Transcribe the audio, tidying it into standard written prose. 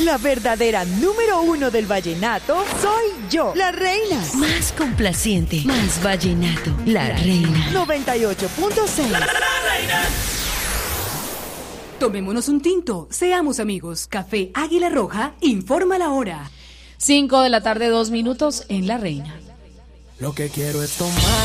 La verdadera número 1 del vallenato soy yo, la reina. Más complaciente, más vallenato, la reina. 98.6. La reina. Tomémonos un tinto, seamos amigos. Café Águila Roja informa la hora. 5 de la tarde, 2 minutos en La Reina. Lo que quiero es tomar